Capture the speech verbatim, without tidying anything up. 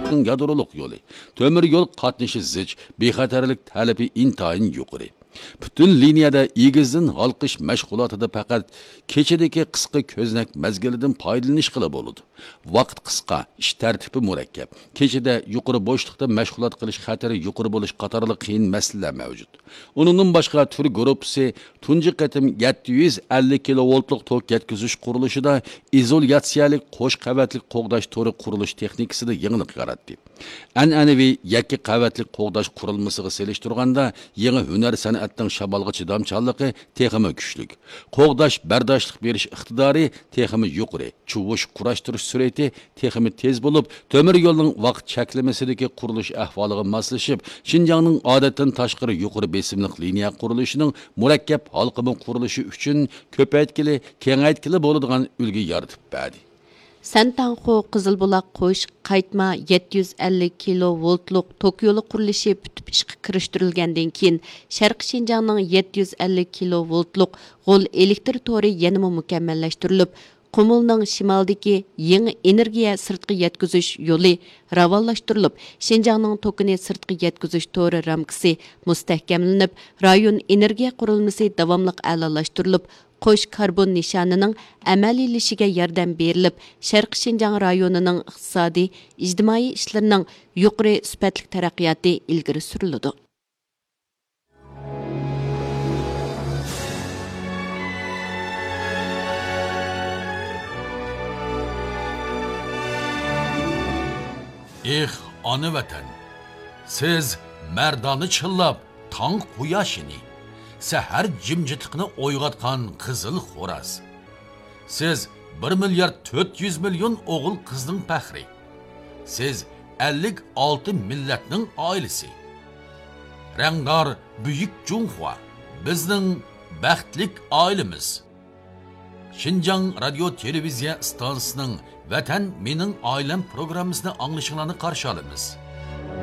davlatning yadroliq yo'li. Temir yo'l qatnashi zich, bexatarlik talabi intayin yuqori. Bütün liniyada egizdan halqish mashg'ulotida faqat kechadagi qisqa ko'znak mazgilidan foydalanish qilib bo'ladi. Vaqt qisqa, ish tartibi murakkab. Kechada yuqori bo'shliqda mashg'ulot qilish xatari yuqori bo'lish qatorli qiyin masalalar mavjud. Uningdan boshqa tur guruhi tunji qatim yetti yuz ellik kilovoltlik tok yetkazish qurilishida izolyatsiyalik qo'sh qavatli qo'g'dash to'ri qurilish texnikasida yangilik yaratdi. An'anaviy yakka qavatli qo'g'dash qurilmasiga selishtirganda yangi hunar san'atning shabolga chidamchanligi texmi kuchli. Qo'g'dash bardoshlik berish iqtidori texmi yuqori. Chuvush qurashtirish sur'ati texmi tez bo'lib, temir yo'lning vaqt cheklamasidagi qurilish ahvoliga moslashib, Xinjiangning odatdan tashqari yuqori besimli liniya qurilishining murakkab halqama qurilishi uchun ko'paytkili, kengaytkili bo'ladigan ulgu yaratib berdi. Santanxo Qizilbuloq qo'sh qaytma yetti yuz ellik kilovoltlik tok yo'li qurilishi bitib ishga kirishtirilgandan keyin Sharq Xinjiangning yetti yuz ellik kilovoltlik g'ol elektr to'ri yanada mukammallashtirilib, Qumulning shimaldagi yangi energiya sirtqi yetkazish yo'li ravonlashtirilib, Xinjiangning tokini sirtqi yetkazish to'ri ramkasi mustahkamlanib, rayon energiya qurilmasi davomli a'lolashtirilib, qo'sh karbon nishonining amaliylashiga yordam berilib, Sharq Xinjiang rayonining iqtisodiy, ijtimoiy ishlarining yuqori sifatli taraqqiyoti ilgari suriladi. Eh, ana vatan, siz mardoni chillab, tong quyoshini, sahar jimjitiqni o'yg'atgan qizil xo'raz. Siz bir milliard to'rt yuz million o'g'il qizning faxri. Siz ellik olti millatning oilasi. Rangdor buyuk Junhua bizning baxtlik oilamiz. Xinjiang radio televiziya stansiyasining Vatan mening oilam programmasini anglashinglarni qarshi olamiz.